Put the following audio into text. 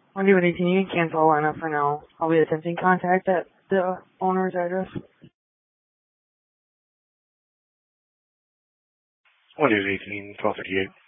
Wendy with 18, you can cancel a lineup for now. I'll be attempting contact at the owner's address. Wendy with 18, 1258.